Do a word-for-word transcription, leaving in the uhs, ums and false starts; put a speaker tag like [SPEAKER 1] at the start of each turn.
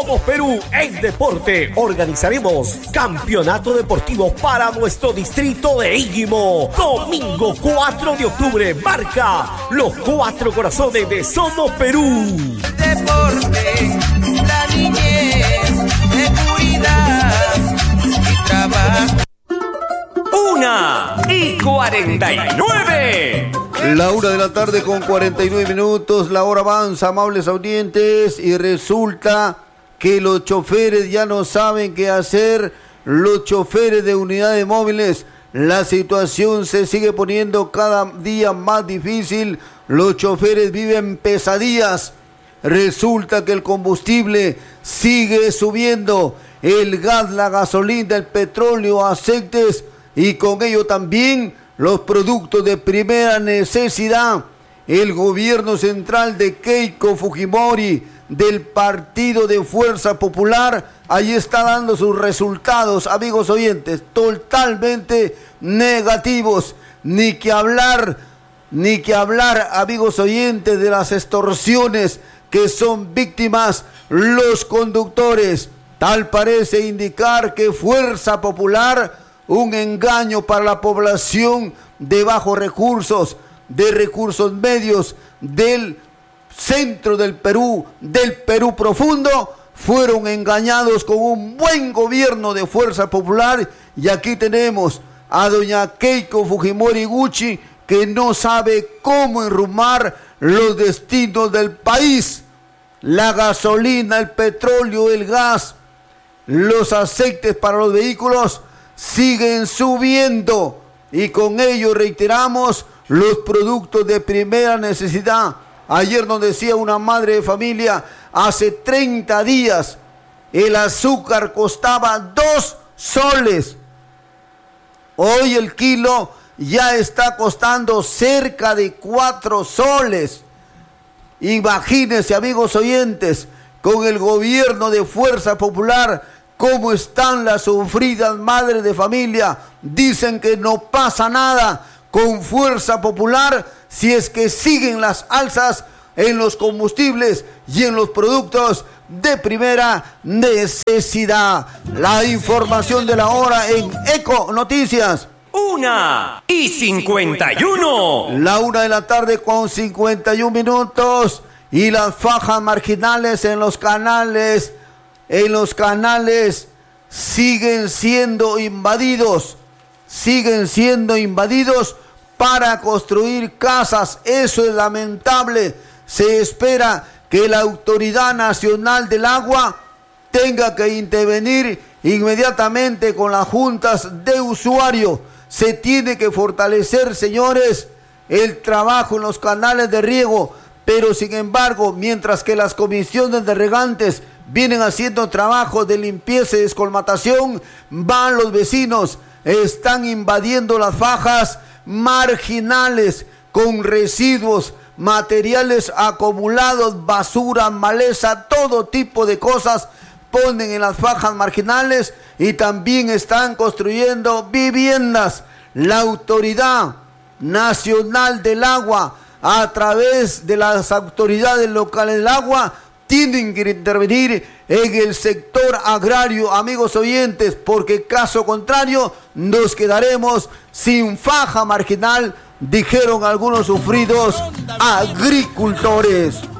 [SPEAKER 1] Somos Perú en Deporte. Organizaremos campeonato deportivo para nuestro distrito de Íguimo. Domingo cuatro de octubre. Marca los cuatro corazones de Somos Perú.
[SPEAKER 2] Deporte, la niñez, seguridad y trabajo.
[SPEAKER 1] Una y cuarenta y nueve.
[SPEAKER 3] La una de la tarde con cuarenta y nueve minutos, la hora avanza, amables audientes, y resulta que los choferes ya no saben qué hacer, los choferes de unidades móviles, la situación se sigue poniendo cada día más difícil, los choferes viven pesadillas, resulta que el combustible sigue subiendo, el gas, la gasolina, el petróleo, aceites y con ello también los productos de primera necesidad. El gobierno central de Keiko Fujimori del Partido de Fuerza Popular, ahí está dando sus resultados, amigos oyentes, totalmente negativos. Ni que hablar, ni que hablar, amigos oyentes, de las extorsiones que son víctimas los conductores. Tal parece indicar que Fuerza Popular, un engaño para la población de bajos recursos, de recursos medios, del centro del Perú, del Perú profundo, fueron engañados con un buen gobierno de Fuerza Popular. Y aquí tenemos a doña Keiko Fujimori Gucci, que no sabe cómo enrumar los destinos del país. La gasolina, el petróleo, el gas, los aceites para los vehículos siguen subiendo y con ello reiteramos los productos de primera necesidad. Ayer nos decía una madre de familia, hace treinta días el azúcar costaba dos soles. Hoy el kilo ya está costando cerca de cuatro soles. Imagínense, amigos oyentes, con el gobierno de Fuerza Popular, cómo están las sufridas madres de familia. Dicen que no pasa nada con Fuerza Popular si es que siguen las alzas en los combustibles y en los productos de primera necesidad. La información de la hora en Eco Noticias.
[SPEAKER 1] Una y cincuenta y uno.
[SPEAKER 3] La una de la tarde con cincuenta y un minutos. Y las fajas marginales en los canales En los canales siguen siendo invadidos, siguen siendo invadidos para construir casas. Eso es lamentable. Se espera que la Autoridad Nacional del Agua tenga que intervenir inmediatamente con las juntas de usuario. Se tiene que fortalecer, señores, el trabajo en los canales de riego, pero sin embargo, mientras que las comisiones de regantes vienen haciendo trabajos de limpieza y descolmatación, van los vecinos, están invadiendo las fajas marginales con residuos, materiales acumulados, basura, maleza, todo tipo de cosas ponen en las fajas marginales y también están construyendo viviendas. La Autoridad Nacional del Agua, a través de las autoridades locales del agua, tienen que intervenir en el sector agrario, amigos oyentes, porque caso contrario nos quedaremos sin faja marginal, dijeron algunos sufridos agricultores.